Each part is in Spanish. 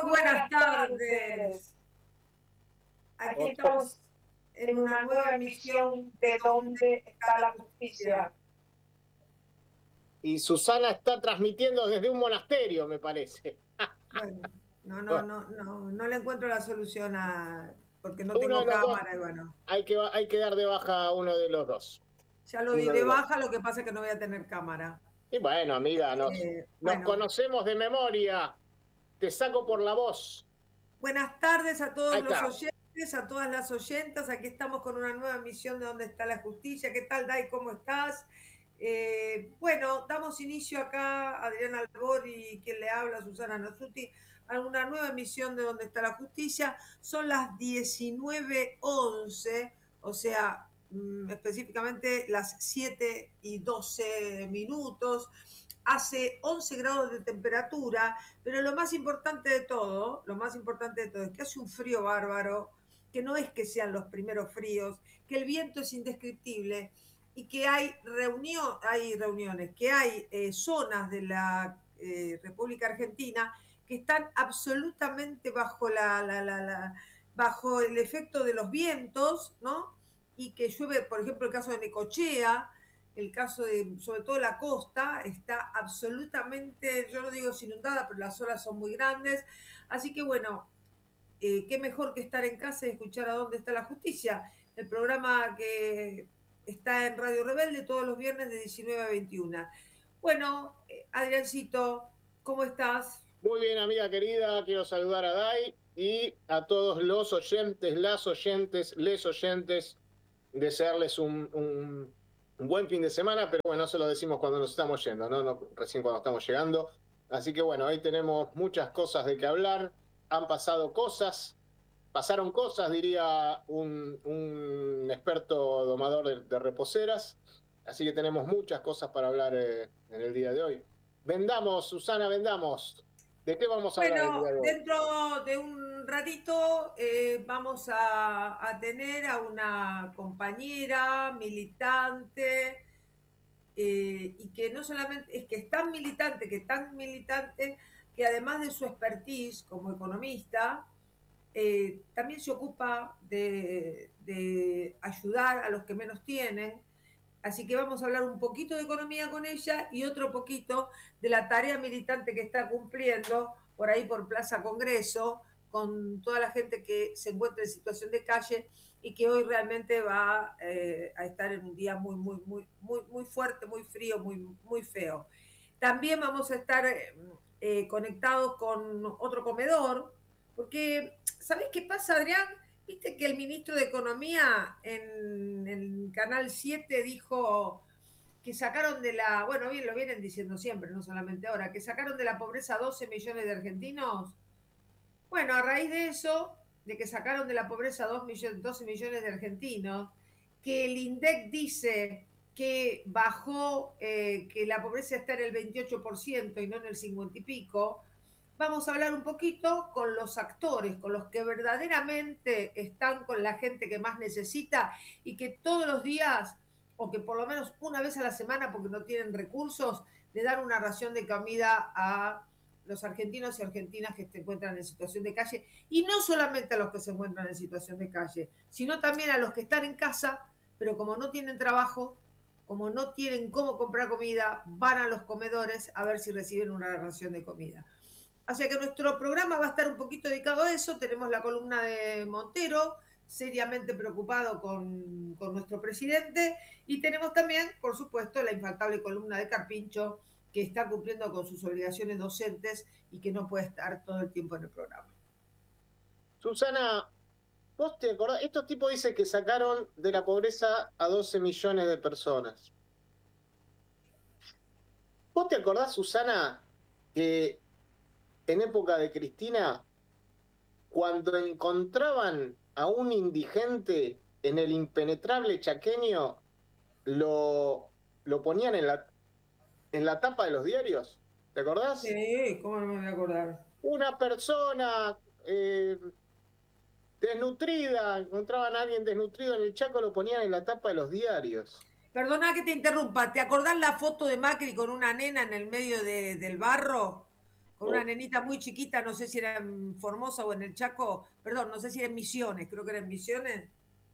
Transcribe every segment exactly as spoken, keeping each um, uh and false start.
buenas tardes. Aquí estamos en una nueva emisión de ¿Dónde está la justicia? Y Susana está transmitiendo desde un monasterio, me parece. Bueno, no, no, no, no, no le encuentro la solución a... porque no Uno tengo de los dos, cámara y bueno. hay que, hay que dar de baja a uno de los dos. Ya lo di Uno de de los- baja, lo que pasa es que no voy a tener cámara. Y bueno, amiga, nos, Eh, nos bueno, conocemos de memoria. Te saco por la voz. buenas tardes a todos Ahí los está. oyentes, a todas las oyentas. Aquí estamos con una nueva emisión de ¿Dónde está la justicia? ¿Qué tal, Dai? ¿Cómo estás? Eh, bueno, damos inicio acá, Adriana Albori, quien le habla, Susana Nosuti, a una nueva emisión de ¿Dónde está la justicia? Son las diecinueve once, o sea, mm, específicamente las siete y doce minutos. Hace once grados de temperatura, pero lo más importante de todo, lo más importante de todo es que hace un frío bárbaro, que no es que sean los primeros fríos, que el viento es indescriptible y que hay, reunión, hay reuniones, que hay eh, zonas de la eh, República Argentina que están absolutamente bajo, la, la, la, la, bajo el efecto de los vientos, ¿no? Y que llueve, por ejemplo, el caso de Necochea, el caso de, sobre todo la costa, está absolutamente, yo no digo inundada, pero las olas son muy grandes. Así que bueno, eh, qué mejor que estar en casa y escuchar a Dónde está la justicia, el programa que está en Radio Rebelde todos los viernes de diecinueve a veintiuna. Bueno, eh, Adriancito, ¿cómo estás? Muy bien, amiga querida. Quiero saludar a Dai y a todos los oyentes, las oyentes, les oyentes, desearles un, un, un buen fin de semana, pero bueno, eso lo decimos cuando nos estamos yendo, ¿no? No recién cuando estamos llegando. Así que bueno, hoy tenemos muchas cosas de que hablar. Han pasado cosas, pasaron cosas, diría un, un experto domador de, de reposeras. Así que tenemos muchas cosas para hablar eh, en el día de hoy. Vendamos, Susana, vendamos. ¿De qué vamos a hablar el Bueno, día de hoy? dentro de un ratito eh, vamos a, a, tener a una compañera militante eh, y que no solamente es que es tan militante, que es tan militante que además de su expertise como economista, eh, también se ocupa de, de ayudar a los que menos tienen. Así que vamos a hablar un poquito de economía con ella y otro poquito de la tarea militante que está cumpliendo por ahí por Plaza Congreso, con toda la gente que se encuentra en situación de calle y que hoy realmente va eh, a estar en un día muy, muy, muy, muy, muy fuerte, muy frío, muy, muy feo. También vamos a estar eh, conectados con otro comedor, porque, ¿sabés qué pasa, Adrián? Viste que el ministro de Economía en el Canal siete dijo que sacaron de la, bueno, bien lo vienen diciendo siempre, no solamente ahora, que sacaron de la pobreza doce millones de argentinos. Bueno, a raíz de eso, de que sacaron de la pobreza doce millones de argentinos, que el INDEC dice que bajó, eh, que la pobreza está en el veintiocho por ciento y no en el cincuenta y pico, vamos a hablar un poquito con los actores, con los que verdaderamente están con la gente que más necesita y que todos los días, o que por lo menos una vez a la semana, porque no tienen recursos, le dan una ración de comida a los argentinos y argentinas que se encuentran en situación de calle, y no solamente a los que se encuentran en situación de calle, sino también a los que están en casa, pero como no tienen trabajo, como no tienen cómo comprar comida, van a los comedores a ver si reciben una ración de comida. Así que nuestro programa va a estar un poquito dedicado a eso. Tenemos la columna de Montero, seriamente preocupado con, con nuestro presidente, y tenemos también, por supuesto, la infaltable columna de Carpincho, que está cumpliendo con sus obligaciones docentes y que no puede estar todo el tiempo en el programa. Susana, ¿vos te acordás? Estos tipos dicen que sacaron de la pobreza a doce millones de personas. ¿Vos te acordás, Susana, que en época de Cristina, cuando encontraban a un indigente en el impenetrable chaqueño, lo, lo ponían en la, en la tapa de los diarios? ¿Te acordás? Sí, ¿cómo no me voy a acordar? Una persona eh, desnutrida, encontraban a alguien desnutrido en el Chaco, lo ponían en la tapa de los diarios. Perdona que te interrumpa, ¿te acordás la foto de Macri con una nena en el medio de, del barro? con una nenita muy chiquita, no sé si era en Formosa o en el Chaco, perdón, no sé si era en Misiones, creo que era en Misiones.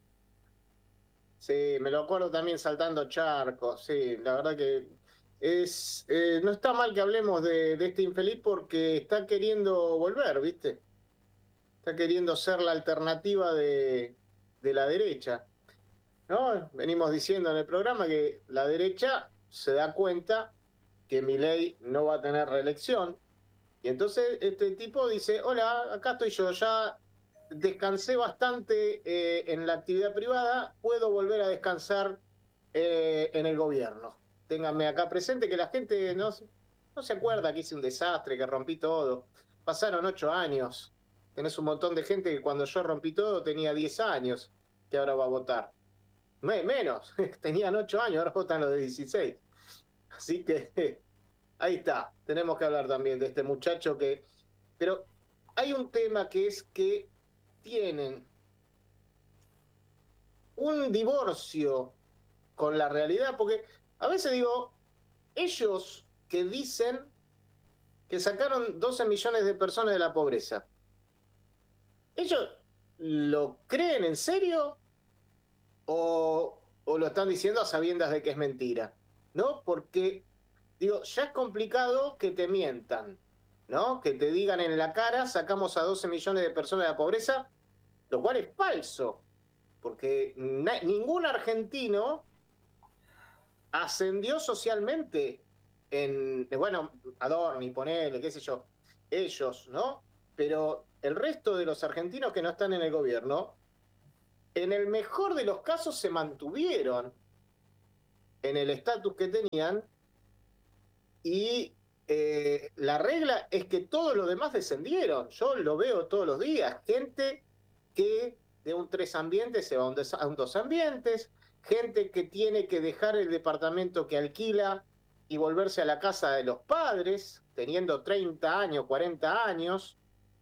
Sí, me lo acuerdo también saltando charcos, sí, la verdad que es, eh, no está mal que hablemos de, de este infeliz porque está queriendo volver, ¿viste? Está queriendo ser la alternativa de, de la derecha, ¿no? Venimos diciendo en el programa que la derecha se da cuenta que Milei no va a tener reelección. Y entonces este tipo dice, hola, acá estoy yo, ya descansé bastante eh, en la actividad privada, puedo volver a descansar eh, en el gobierno. Ténganme acá presente que la gente no, no se acuerda que hice un desastre, que rompí todo. Pasaron ocho años. Tenés un montón de gente que cuando yo rompí todo tenía diez años, que ahora va a votar. Me, menos, tenían ocho años, ahora votan los de dieciséis. Así que ahí está, tenemos que hablar también de este muchacho que... Pero hay un tema que es que tienen un divorcio con la realidad, porque a veces digo, ellos que dicen que sacaron doce millones de personas de la pobreza, ¿ellos lo creen en serio o, o lo están diciendo a sabiendas de que es mentira? ¿No? Porque, digo, ya es complicado que te mientan, ¿no? Que te digan en la cara, sacamos a doce millones de personas de la pobreza, lo cual es falso, porque na- ningún argentino ascendió socialmente en, bueno, Adorni, ponele, qué sé yo, ellos, ¿no? Pero el resto de los argentinos que no están en el gobierno, en el mejor de los casos se mantuvieron en el estatus que tenían y eh, la regla es que todos los demás descendieron. Yo lo veo todos los días. Gente que de un tres ambientes se va a un, des, a un dos ambientes, gente que tiene que dejar el departamento que alquila y volverse a la casa de los padres, teniendo treinta años, cuarenta años,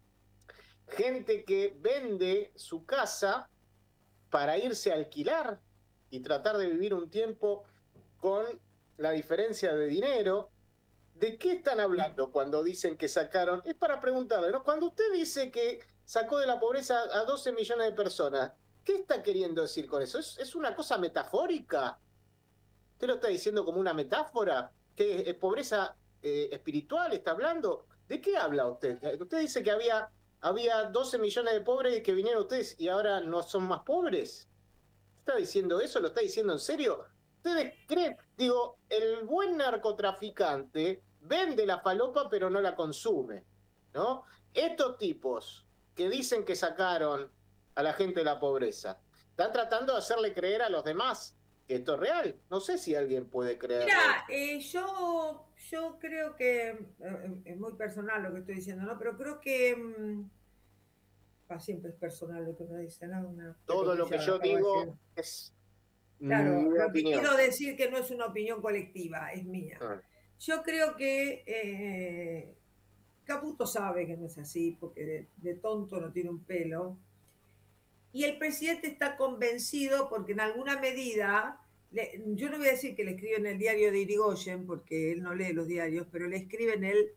gente que vende su casa para irse a alquilar y tratar de vivir un tiempo con la diferencia de dinero. ¿De qué están hablando cuando dicen que sacaron? Es para preguntarle, ¿no? Cuando usted dice que sacó de la pobreza a doce millones de personas, ¿qué está queriendo decir con eso? ¿Es, es una cosa metafórica? ¿Usted lo está diciendo como una metáfora? ¿Qué es pobreza eh, espiritual? ¿Está hablando? ¿De qué habla usted? Usted dice que había, había doce millones de pobres que vinieron ustedes y ahora no son más pobres. ¿Está diciendo eso? ¿Lo está diciendo en serio? ¿Ustedes creen? Digo, el buen narcotraficante vende la falopa pero no la consume, ¿no? Estos tipos que dicen que sacaron a la gente de la pobreza, están tratando de hacerle creer a los demás que esto es real. No sé si alguien puede creerlo. Mira, eh, yo, yo creo que, eh, es muy personal lo que estoy diciendo, ¿no? Pero creo que, mm, ah, siempre es personal lo que uno dice, ¿no? Una Todo lo que yo digo es claro, mi lo que opinión. quiero decir que no es una opinión colectiva, es mía. Ah. Yo creo que eh, Caputo sabe que no es así, porque de, de tonto no tiene un pelo. Y el presidente está convencido porque en alguna medida, le, yo no voy a decir que le escribe en el diario de Irigoyen, porque él no lee los diarios, pero le escribe en el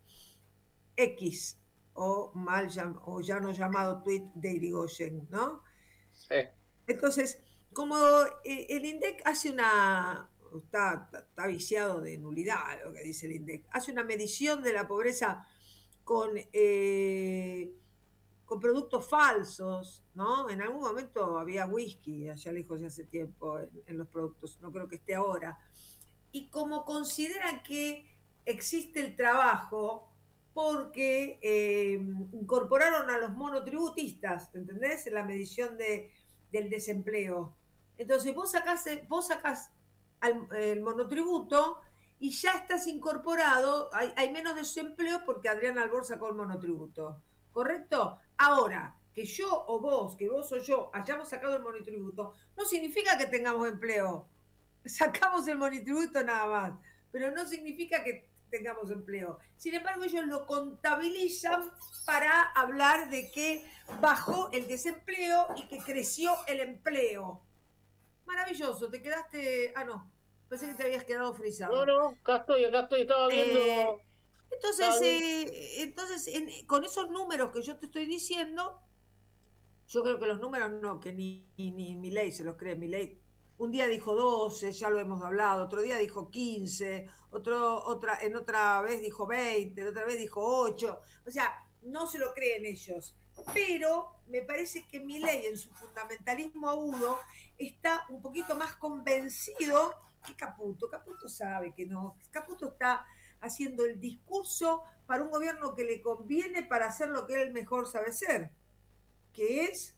X, o, mal, o ya no llamado tweet de Irigoyen, ¿no? Sí. Entonces, como el INDEC hace una, está, está viciado de nulidad lo que dice el INDEC, hace una medición de la pobreza con, eh, con productos falsos, ¿no? En algún momento había whisky, allá lejos de hace tiempo, en, en los productos, no creo que esté ahora. Y como consideran que existe el trabajo porque eh, incorporaron a los monotributistas, ¿entendés? En la medición de, del desempleo. Entonces vos sacás, vos sacás al, el monotributo y ya estás incorporado, hay, hay menos desempleo porque Adrián Albor sacó el monotributo, ¿correcto? Ahora, que yo o vos, que vos o yo hayamos sacado el monotributo, no significa que tengamos empleo. Sacamos el monotributo nada más, pero no significa que tengamos empleo. Sin embargo, ellos lo contabilizan para hablar de que bajó el desempleo y que creció el empleo. Maravilloso, te quedaste... Ah, no, pensé que te habías quedado frisado. No, no, acá estoy, acá estoy, estaba viendo... Eh, Entonces, eh, entonces en, con esos números que yo te estoy diciendo, yo creo que los números no, que ni, ni, ni Milei se los cree. Milei un día dijo doce, ya lo hemos hablado, otro día dijo quince, otro, otra, en otra vez dijo veinte, otra vez dijo ocho. O sea, no se lo creen ellos. Pero me parece que Milei en su fundamentalismo agudo está un poquito más convencido que Caputo. Caputo sabe que no. Caputo está haciendo el discurso para un gobierno que le conviene para hacer lo que él mejor sabe hacer, que es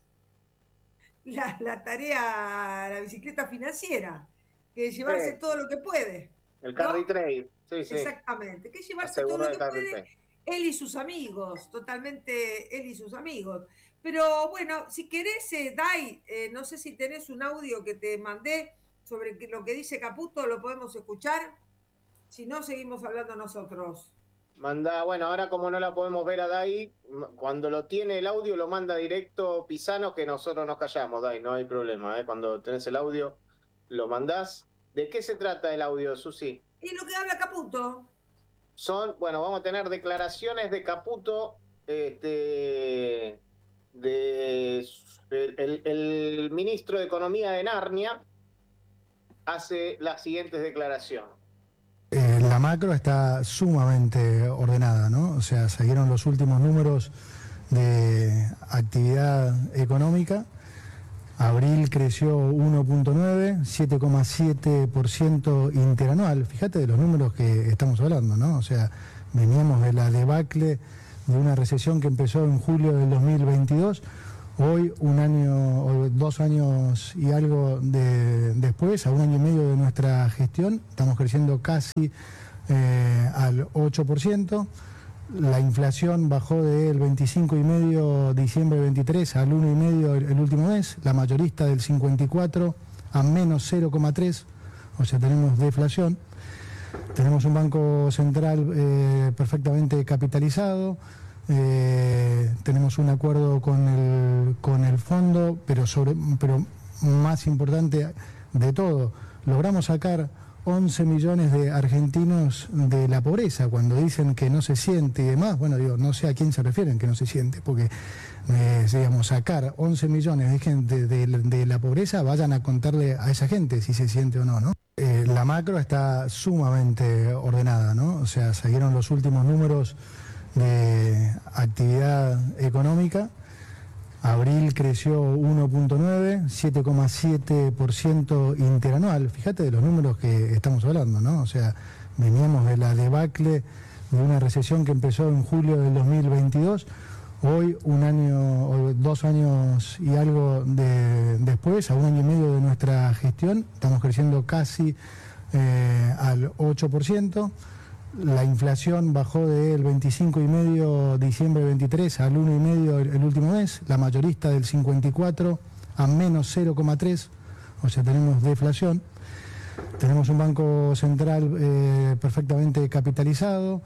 la, la tarea, la bicicleta financiera, que es llevarse sí. todo lo que puede. El carry ¿no? trade, sí, sí. Exactamente, que es llevarse Asegura todo lo que puede, trade. Él y sus amigos, totalmente él y sus amigos. Pero bueno, si querés, eh, Dai, eh, no sé si tenés un audio que te mandé sobre lo que dice Caputo, lo podemos escuchar. Si no, seguimos hablando nosotros. Manda, bueno, ahora como no la podemos ver a Dai, cuando lo tiene el audio lo manda directo Pisano, que nosotros nos callamos, Dai, no hay problema, ¿eh? Cuando tenés el audio lo mandás. ¿De qué se trata el audio, Susi? Y lo que habla Caputo. Son, bueno, vamos a tener declaraciones de Caputo, este, de el, el, el ministro de Economía de Narnia hace las siguientes declaraciones. Eh, la macro está sumamente ordenada, ¿no? O sea, salieron los últimos números de actividad económica. Abril creció uno punto nueve, siete coma siete por ciento interanual. Fíjate de los números que estamos hablando, ¿no? O sea, veníamos de la debacle de una recesión que empezó en julio del dos mil veintidós. Hoy, un año o dos años y algo de, después, a un año y medio de nuestra gestión, estamos creciendo casi eh, al ocho por ciento. La inflación bajó del veinticinco y medio diciembre veintitrés al uno y medio el, el último mes. La mayorista del cincuenta y cuatro a menos cero coma tres, o sea, tenemos deflación. Tenemos un banco central eh, perfectamente capitalizado. Eh, tenemos un acuerdo con el, con el fondo, pero, sobre, pero más importante de todo, logramos sacar once millones de argentinos de la pobreza. Cuando dicen que no se siente y demás, bueno, digo, no sé a quién se refieren que no se siente, porque eh, digamos, sacar once millones de gente de, de, de la pobreza, vayan a contarle a esa gente si se siente o no, ¿no? Eh, la macro está sumamente ordenada, ¿no? O sea, salieron los últimos números de actividad económica. Abril creció uno punto nueve, siete coma siete por ciento interanual. Fíjate de los números que estamos hablando, ¿no? O sea, veníamos de la debacle de una recesión que empezó en julio del dos mil veintidós. Hoy, un año o dos años y algo de, después, a un año y medio de nuestra gestión, estamos creciendo casi eh, al ocho por ciento. La inflación bajó del veinticinco y medio diciembre veintitrés al uno y medio el, el último mes. La mayorista del cincuenta y cuatro a menos cero coma tres, o sea, tenemos deflación. Tenemos un banco central eh, perfectamente capitalizado.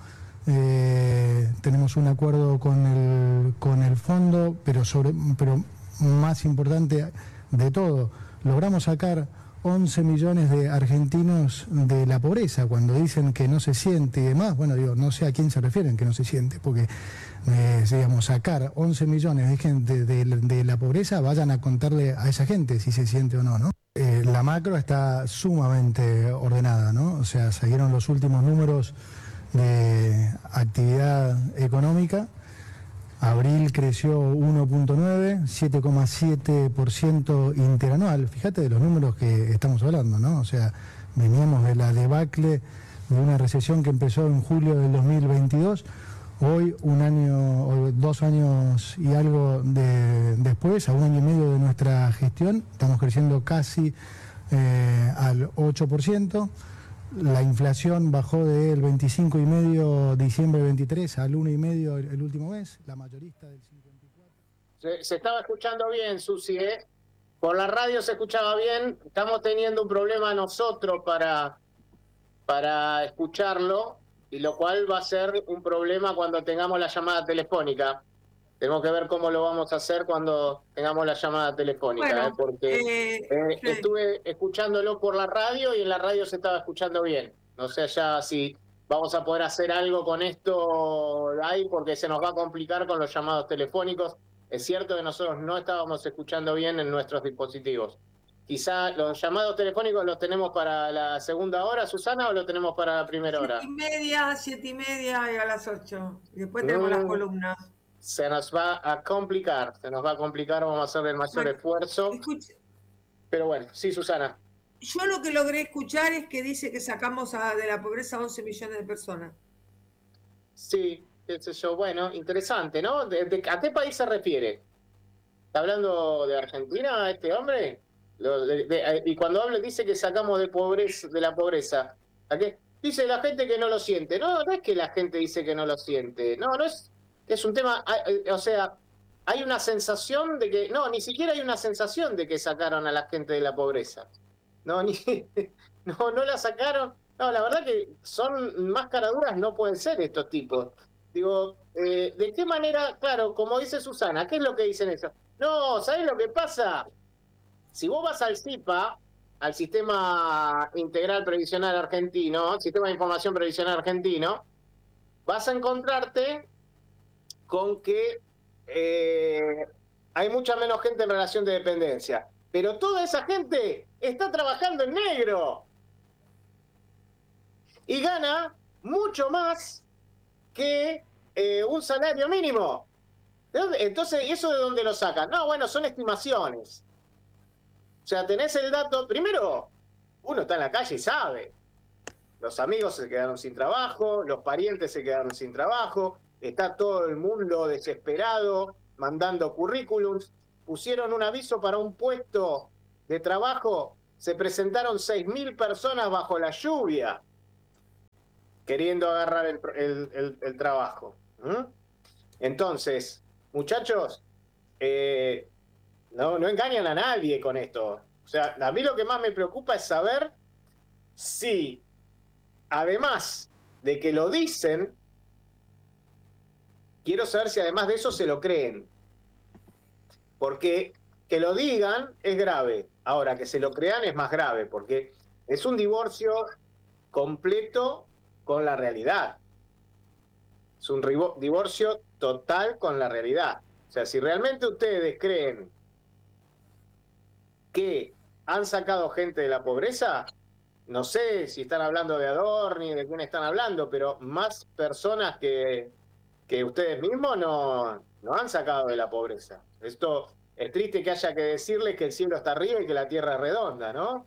Eh, tenemos un acuerdo con el, con el fondo, pero, sobre, pero más importante de todo, logramos sacar once millones de argentinos de la pobreza. Cuando dicen que no se siente y demás, bueno, digo, no sé a quién se refieren que no se siente, porque eh, digamos, sacar once millones de gente de, de, de la pobreza, vayan a contarle a esa gente si se siente o no, ¿no? Eh, la macro está sumamente ordenada, ¿no? O sea, salieron los últimos números de actividad económica. Abril creció uno punto nueve, siete coma siete por ciento interanual. Fíjate de los números que estamos hablando, ¿no? O sea, veníamos de la debacle de una recesión que empezó en julio del dos mil veintidós. Hoy, un año o dos años y algo de, después, a un año y medio de nuestra gestión, estamos creciendo casi eh, al ocho por ciento. La inflación bajó del veinticinco y medio diciembre veintitrés al uno y medio el, el último mes. La mayorista del cincuenta y cuatro. Se, se estaba escuchando bien, Susi, ¿eh? Por la radio se escuchaba bien. Estamos teniendo un problema nosotros para, para escucharlo, y lo cual va a ser un problema cuando tengamos la llamada telefónica. Tenemos que ver cómo lo vamos a hacer cuando tengamos la llamada telefónica, bueno, ¿eh? Porque eh, eh, sí. estuve escuchándolo por la radio y en la radio se estaba escuchando bien. No sé ya si vamos a poder hacer algo con esto ahí porque se nos va a complicar con los llamados telefónicos. Es cierto que nosotros no estábamos escuchando bien en nuestros dispositivos. Quizá los llamados telefónicos los tenemos para la segunda hora, Susana, o los tenemos para la primera hora. Siete y media, siete y media y a las ocho. Y después tenemos mm, las columnas. Se nos va a complicar, se nos va a complicar, vamos a hacer el mayor bueno, esfuerzo. Escucha. Pero bueno, sí, Susana. Yo lo que logré escuchar es que dice que sacamos a, de la pobreza a once millones de personas. Sí, qué sé yo. Bueno, interesante, ¿no? ¿De, de, ¿A qué país se refiere? ¿Está hablando de Argentina este hombre? Lo, de, de, y cuando habla dice que sacamos de, pobreza, de la pobreza. ¿A qué? Dice la gente que no lo siente. No, no es que la gente dice que no lo siente. No, no es... Es un tema... O sea, hay una sensación de que... No, ni siquiera hay una sensación de que sacaron a la gente de la pobreza. No, ni, no, no la sacaron. No, la verdad que son más caraduras, no pueden ser estos tipos. Digo, eh, ¿de qué manera? Claro, como dice Susana, ¿qué es lo que dicen ellos? No, ¿sabes lo que pasa? Si vos vas al S I P A, al Sistema Integral Previsional Argentino, Sistema de Información Previsional Argentino, vas a encontrarte con que eh, hay mucha menos gente en relación de dependencia. Pero toda esa gente está trabajando en negro y gana mucho más que eh, un salario mínimo. Entonces, ¿eso de dónde lo sacan? No, bueno, son estimaciones. O sea, tenés el dato... Primero, uno está en la calle y sabe. Los amigos se quedaron sin trabajo, los parientes se quedaron sin trabajo, está todo el mundo desesperado, mandando currículums. Pusieron un aviso para un puesto de trabajo, se presentaron seis mil personas bajo la lluvia queriendo agarrar el, el, el, el trabajo. ¿Mm? Entonces, muchachos, eh, no, no engañan a nadie con esto. O sea, a mí lo que más me preocupa es saber si, además de que lo dicen, quiero saber si además de eso se lo creen. Porque que lo digan es grave. Ahora, que se lo crean es más grave, porque es un divorcio completo con la realidad. Es un divorcio total con la realidad. O sea, si realmente ustedes creen que han sacado gente de la pobreza, no sé si están hablando de Adorni, de quién están hablando, pero más personas que, que ustedes mismos no, no han sacado de la pobreza. Esto es triste que haya que decirles que el cielo está arriba y que la tierra es redonda, ¿no?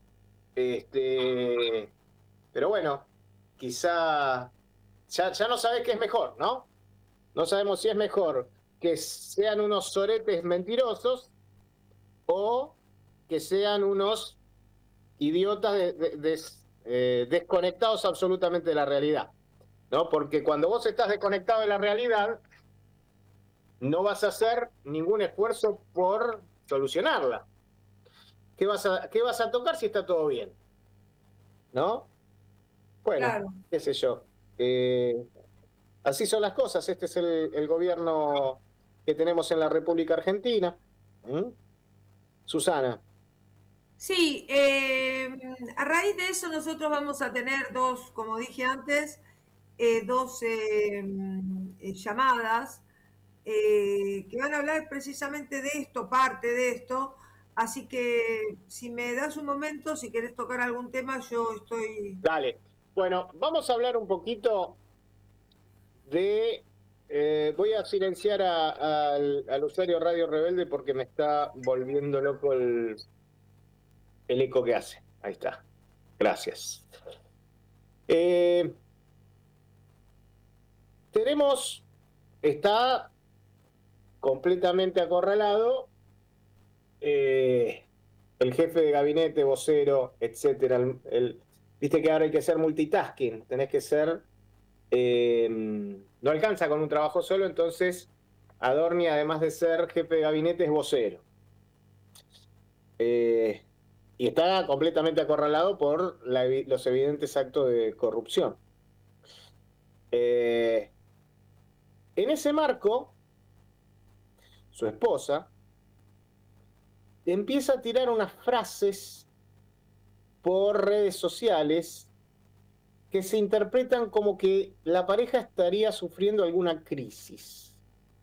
Este, pero bueno, quizá ya, ya no sabés qué es mejor, ¿no? No sabemos si es mejor que sean unos soretes mentirosos o que sean unos idiotas de, de, de, eh, desconectados absolutamente de la realidad, ¿no? Porque cuando vos estás desconectado de la realidad, no vas a hacer ningún esfuerzo por solucionarla. ¿Qué vas a, qué vas a tocar si está todo bien? ¿No? Bueno, claro. Qué sé yo. Eh, así son las cosas. Este es el, el gobierno que tenemos en la República Argentina. ¿Mm? Susana. Sí, eh, a raíz de eso nosotros vamos a tener dos, como dije antes, eh, dos eh, eh, llamadas eh, que van a hablar precisamente de esto, parte de esto. Así que si me das un momento, si querés tocar algún tema, yo estoy... Dale. Bueno, vamos a hablar un poquito de... Eh, voy a silenciar a, a, al, al usuario Radio Rebelde porque me está volviendo loco el... el eco que hace. Ahí está. Gracias. Eh, tenemos, está completamente acorralado eh, el jefe de gabinete, vocero, etcétera. El, el, viste que ahora hay que ser multitasking. Tenés que ser... Eh, no alcanza con un trabajo solo, entonces Adorni, además de ser jefe de gabinete, es vocero. Eh... Y está completamente acorralado por la, los evidentes actos de corrupción. Eh, en ese marco, su esposa empieza a tirar unas frases por redes sociales que se interpretan como que la pareja estaría sufriendo alguna crisis.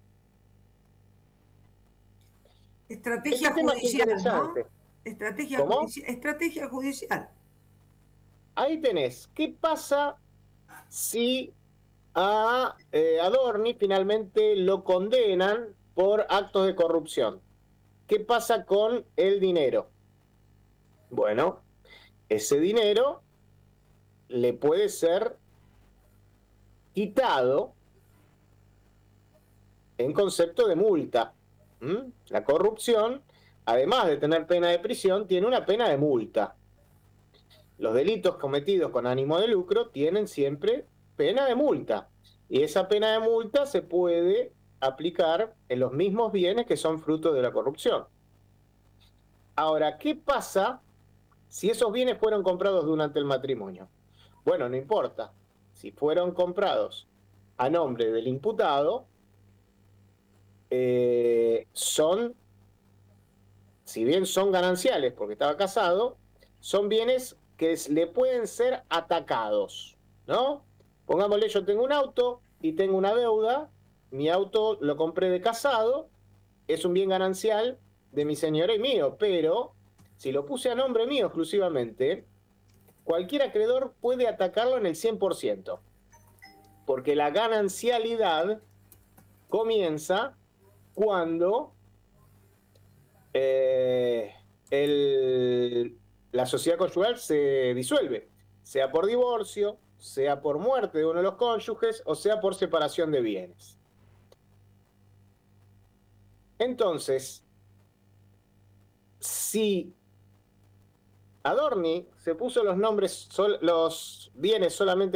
Estrategia Este tema es judicial, ¿no? interesante. Estrategia, ¿Cómo? judici- estrategia judicial. Ahí tenés. ¿Qué pasa si a eh, Adorni finalmente lo condenan por actos de corrupción? ¿Qué pasa con el dinero? Bueno, ese dinero le puede ser quitado en concepto de multa. ¿Mm? La corrupción, además de tener pena de prisión, tiene una pena de multa. Los delitos cometidos con ánimo de lucro tienen siempre pena de multa. Y esa pena de multa se puede aplicar en los mismos bienes que son fruto de la corrupción. Ahora, ¿qué pasa si esos bienes fueron comprados durante el matrimonio? Bueno, no importa. Si fueron comprados a nombre del imputado, eh, son, si bien son gananciales porque estaba casado, son bienes que le pueden ser atacados, ¿no? Pongámosle, yo tengo un auto y tengo una deuda, mi auto lo compré de casado, es un bien ganancial de mi señora y mío, pero si lo puse a nombre mío exclusivamente, cualquier acreedor puede atacarlo en el cien por ciento, porque la ganancialidad comienza cuando eh, el, la sociedad conyugal se disuelve, sea por divorcio, sea por muerte de uno de los cónyuges o sea por separación de bienes. Entonces, si Adorni se puso los nombres, los bienes solamente